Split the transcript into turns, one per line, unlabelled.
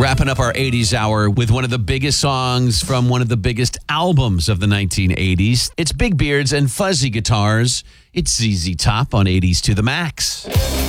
Wrapping up our 80s hour with one of the biggest songs from one of the biggest albums of the 1980s. It's Big Beards and Fuzzy Guitars. It's ZZ Top on 80s to the Max.